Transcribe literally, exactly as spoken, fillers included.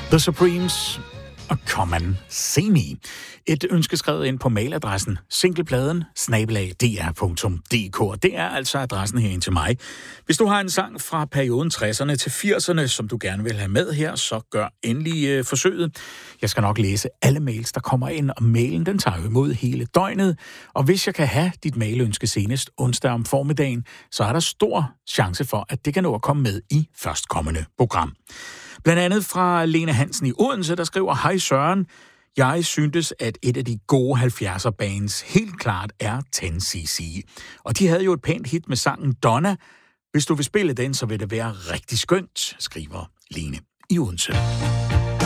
The Supremes og Come and See Me. Et ønske skrevet ind på mailadressen singlepladen snabel-a d r punktum d k. Det er altså adressen herind til mig. Hvis du har en sang fra perioden tresserne til firserne, som du gerne vil have med her, så gør endelig øh, forsøget. Jeg skal nok læse alle mails, der kommer ind, og mailen den tager jo imod hele døgnet. Og hvis jeg kan have dit mailønske senest onsdag om formiddagen, så er der stor chance for, at det kan nå at komme med i førstkommende program. Blandt andet fra Lene Hansen i Odense, der skriver: Hej Søren, jeg syntes, at et af de gode halvfjerdser bands helt klart er ti C C. Og de havde jo et pænt hit med sangen Donna. Hvis du vil spille den, så vil det være rigtig skønt, skriver Lene i Odense.